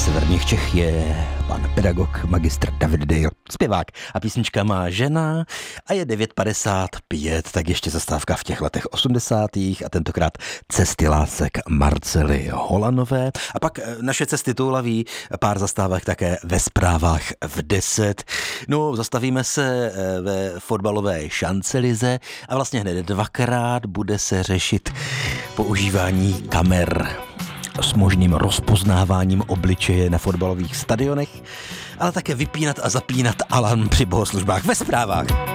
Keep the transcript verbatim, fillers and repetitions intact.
severních Čech je pan pedagog, magistr David Dale, zpěvák. A písnička má žena a je devět padesát pět, tak ještě zastávka v těch letech osmdesátých a tentokrát Cesty lásek Marcely Holanové. A pak naše cesty toulaví, pár zastávek také ve zprávách v deset. No, zastavíme se ve fotbalové šancelize a vlastně hned dvakrát bude se řešit používání kamer s možným rozpoznáváním obličeje na fotbalových stadionech, ale také vypínat a zapínat alarm při bohoslužbách ve zprávách.